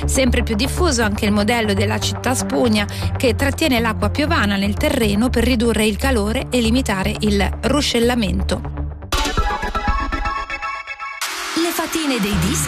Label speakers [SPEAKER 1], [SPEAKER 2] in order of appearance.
[SPEAKER 1] Sempre più diffuso anche il modello della città spugna, che trattiene l'acqua piovana nel terreno per ridurre il calore e limitare il ruscellamento.
[SPEAKER 2] Le fatine dei dischi